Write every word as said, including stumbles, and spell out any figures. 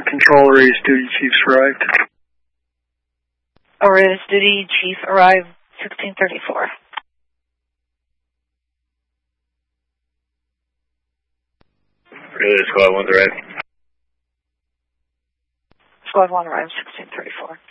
Airport Control, Race Duty Chiefs arrived. Race Duty Chief arrived, sixteen thirty-four. Really, Squad one's arrived. Squad one arrived, sixteen thirty-four.